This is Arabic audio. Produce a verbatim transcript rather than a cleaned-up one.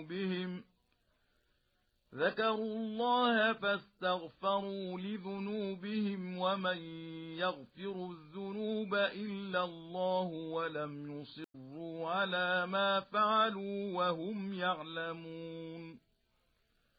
بهم ذكروا الله فاستغفروا لذنوبهم ومن يغفر الذنوب إلا الله ولم يصروا على ما فعلوا وهم يعلمون